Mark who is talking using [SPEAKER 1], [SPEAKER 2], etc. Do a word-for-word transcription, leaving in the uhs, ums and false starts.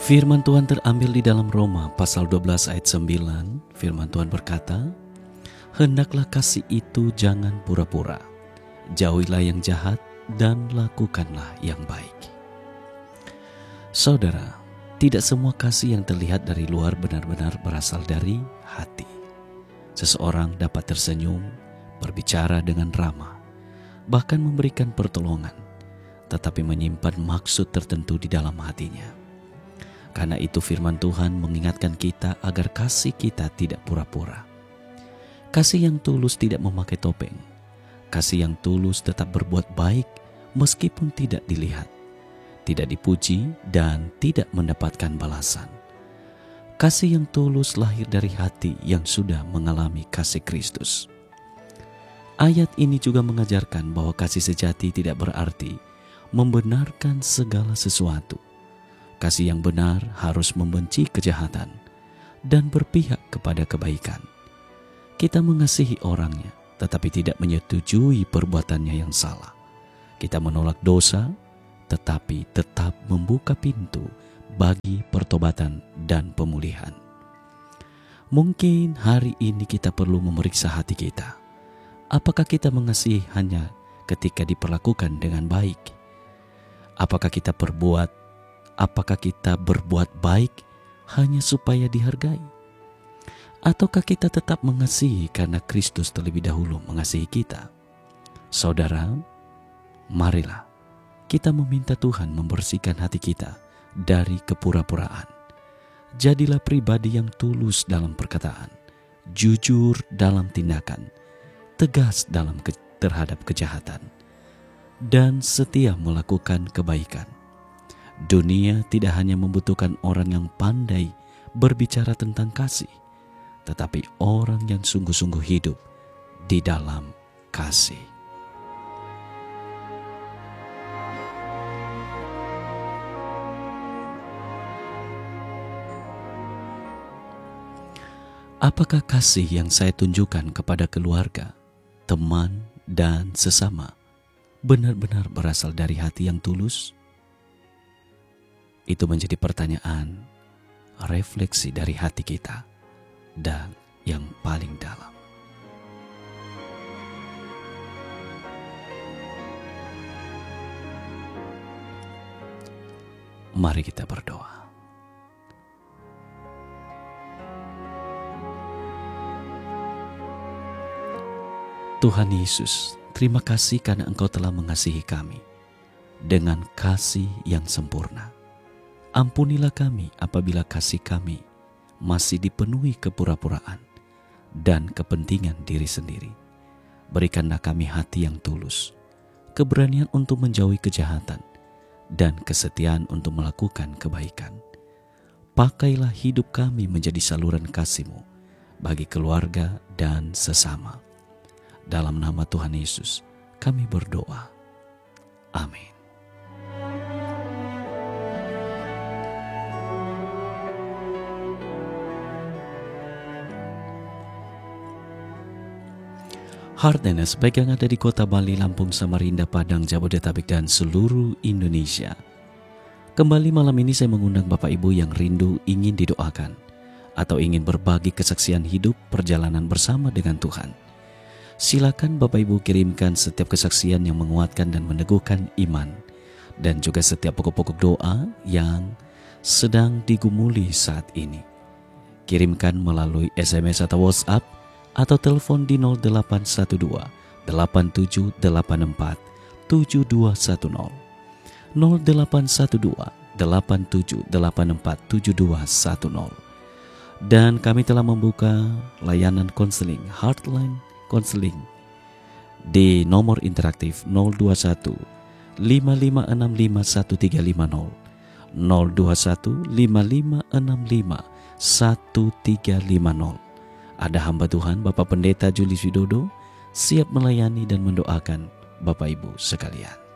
[SPEAKER 1] Firman Tuhan terambil di dalam Roma pasal dua belas ayat sembilan. Firman Tuhan berkata, "Hendaklah kasih itu jangan pura-pura. Jauhilah yang jahat dan lakukanlah yang baik." Saudara, tidak semua kasih yang terlihat dari luar benar-benar berasal dari hati. Seseorang dapat tersenyum, berbicara dengan ramah, bahkan memberikan pertolongan, tetapi menyimpan maksud tertentu di dalam hatinya. Karena itu firman Tuhan mengingatkan kita agar kasih kita tidak pura-pura. Kasih yang tulus tidak memakai topeng. Kasih yang tulus tetap berbuat baik meskipun tidak dilihat, tidak dipuji, dan tidak mendapatkan balasan. Kasih yang tulus lahir dari hati yang sudah mengalami kasih Kristus. Ayat ini juga mengajarkan bahwa kasih sejati tidak berarti membenarkan segala sesuatu. Kasih yang benar harus membenci kejahatan dan berpihak kepada kebaikan. Kita mengasihi orangnya, tetapi tidak menyetujui perbuatannya yang salah. Kita menolak dosa, tetapi tetap membuka pintu bagi pertobatan dan pemulihan. Mungkin hari ini kita perlu memeriksa hati kita. Apakah kita mengasihi hanya ketika diperlakukan dengan baik? Apakah kita berbuat Apakah kita berbuat baik hanya supaya dihargai? Ataukah kita tetap mengasihi karena Kristus terlebih dahulu mengasihi kita? Saudara, marilah kita meminta Tuhan membersihkan hati kita dari kepura-puraan. Jadilah pribadi yang tulus dalam perkataan, jujur dalam tindakan, tegas dalam ke- terhadap kejahatan, dan setia melakukan kebaikan. Dunia tidak hanya membutuhkan orang yang pandai berbicara tentang kasih, tetapi orang yang sungguh-sungguh hidup di dalam kasih. Apakah kasih yang saya tunjukkan kepada keluarga, teman, dan sesama benar-benar berasal dari hati yang tulus? Itu menjadi pertanyaan, refleksi dari hati kita dan yang paling dalam. Mari kita berdoa. Tuhan Yesus, terima kasih karena Engkau telah mengasihi kami dengan kasih yang sempurna. Ampunilah kami apabila kasih kami masih dipenuhi kepura-puraan dan kepentingan diri sendiri. Berikanlah kami hati yang tulus, keberanian untuk menjauhi kejahatan, dan kesetiaan untuk melakukan kebaikan. Pakailah hidup kami menjadi saluran kasih-Mu bagi keluarga dan sesama. Dalam nama Tuhan Yesus kami berdoa. Amin. Heartness, baik yang ada di kota Bali, Lampung, Samarinda, Padang, Jabodetabek, dan seluruh Indonesia. Kembali malam ini saya mengundang Bapak Ibu yang rindu ingin didoakan atau ingin berbagi kesaksian hidup perjalanan bersama dengan Tuhan. Silakan Bapak Ibu kirimkan setiap kesaksian yang menguatkan dan meneguhkan iman, dan juga setiap pokok-pokok doa yang sedang digumuli saat ini. Kirimkan melalui S M S atau WhatsApp atau telepon di nol delapan satu dua delapan tujuh delapan empat tujuh dua satu nol nol delapan satu dua delapan tujuh delapan empat tujuh dua satu nol. Dan kami telah membuka layanan konseling Heartline Konseling di nomor interaktif nol dua satu lima lima enam lima satu tiga lima nol nol dua satu lima lima enam lima satu tiga lima nol. Ada hamba Tuhan Bapak Pendeta Julius Widodo siap melayani dan mendoakan Bapak Ibu sekalian.